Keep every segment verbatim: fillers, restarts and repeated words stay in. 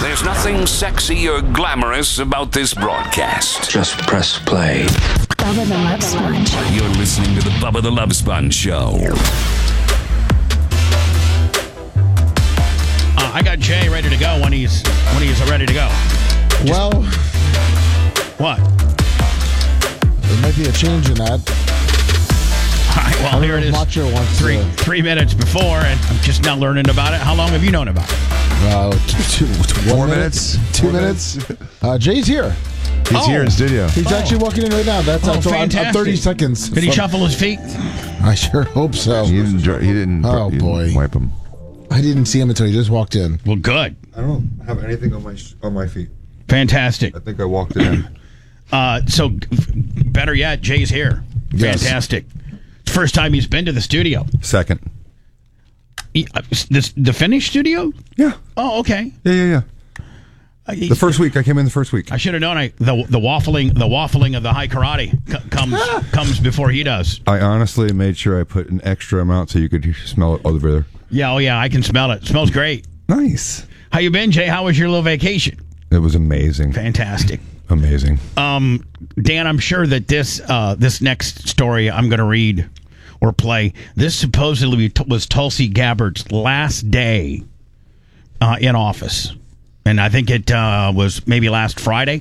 There's nothing sexy or glamorous about this broadcast. Just press play. Bubba the Love Sponge. You're listening to the Bubba the Love Sponge Show. Uh, I got Jay ready to go when he's when he's ready to go. Just, well, what? There might be a change in that. All right, well, here it is. Macho wants three, to, three minutes before, and I'm just now learning about it. How long have you known about it? Uh, two, two, Four minute, minutes. Two Four minutes. Uh, Jay's here. He's Oh. here in studio. He's Oh. actually walking in right now. That's Oh, uh, so I'm- I'm fantastic. thirty seconds. Did he from- shuffle his feet? I sure hope so. He didn't. dr- He didn't. Oh, he didn't boy. Wipe him. I didn't see him until he just walked in. Well, good. I don't have anything on my on my feet. Fantastic. I think I walked in. Uh, so, better yet, Jay's here. Yes. Fantastic. First time he's been to the studio. Second. He, uh, this, the finished studio? Yeah. Oh, okay. Yeah. Yeah. Yeah. Uh, The first week I came in. The first week. I should have known. I the the waffling the waffling of the high karate c- comes comes before he does. I honestly made sure I put an extra amount so you could smell it over there. Yeah, oh yeah, I can smell it. It smells great. Nice. How you been, Jay? How was your little vacation? It was amazing. Fantastic. Amazing. Um, Dan, I'm sure that this uh, this next story I'm going to read or play. This supposedly t- was Tulsi Gabbard's last day uh, in office, and I think it uh, was maybe last Friday.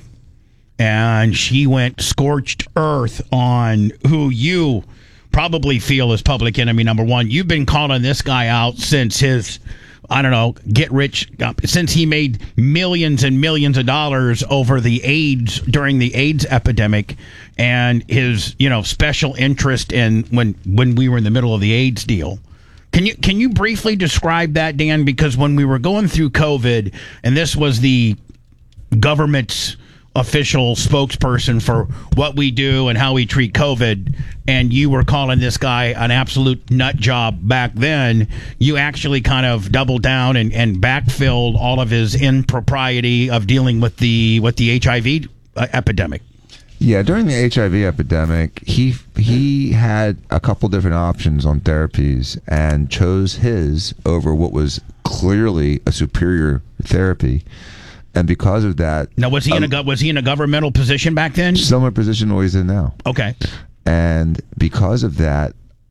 And she went scorched earth on who you probably feel is public enemy number one. You've been calling this guy out since his, I don't know, get rich, since he made millions and millions of dollars over the AIDS, during the AIDS epidemic, and his, you know, special interest in when, when we were in the middle of the AIDS deal. Can you, can you briefly describe that, Dan? Because when we were going through COVID, and this was the government's official spokesperson for what we do and how we treat COVID, and you were calling this guy an absolute nut job back then, you actually kind of doubled down and, and backfilled all of his impropriety of dealing with the with the H I V uh, epidemic. Yeah, during the H I V epidemic, he he had a couple different options on therapies and chose his over what was clearly a superior therapy. And because of that, Now, was he in a go- was he in a governmental position back then? similar position to what he's in now. Okay. And because of that,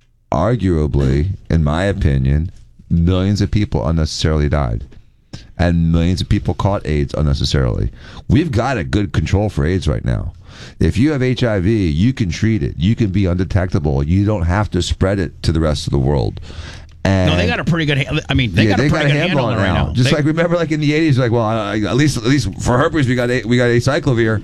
arguably, in my opinion, millions of people unnecessarily died. And millions of people caught AIDS unnecessarily. We've got a good control for AIDS right now. If you have H I V, you can treat it. You can be undetectable. You don't have to spread it to the rest of the world. And No, they got a pretty good. I mean, they yeah, got a they pretty got a good handle handle on on it it right now. now. Just They- like remember, like in the eighties, like well, uh, at least at least for herpes we got a, we got acyclovir,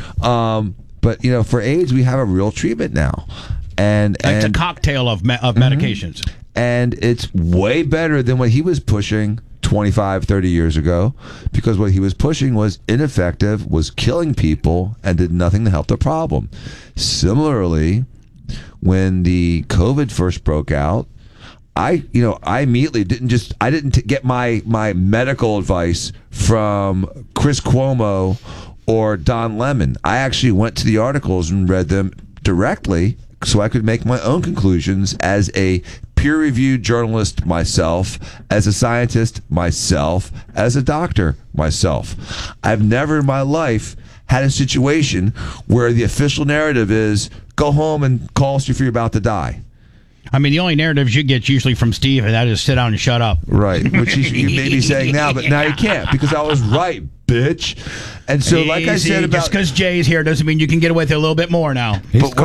um, but you know for AIDS we have a real treatment now, and it's and a cocktail of me- of medications. and it's way better than what he was pushing twenty-five, thirty years ago, because what he was pushing was ineffective, was killing people, and did nothing to help the problem. Similarly, when the COVID first broke out, I, you know, I immediately didn't just, I didn't t- get my, my medical advice from Chris Cuomo or Don Lemon. I actually went to the articles and read them directly so I could make my own conclusions as a peer-reviewed journalist myself, as a scientist myself, as a doctor myself. I've never in my life had a situation where the official narrative is go home and call us if you're about to die. I mean, the only narratives you get usually from Steve, and that is sit down and shut up. Right, which he, you may be saying now, but now you can't because I was right, bitch. And so, like I Easy, said just about, because Jay's here doesn't mean you can get away with it a little bit more now. but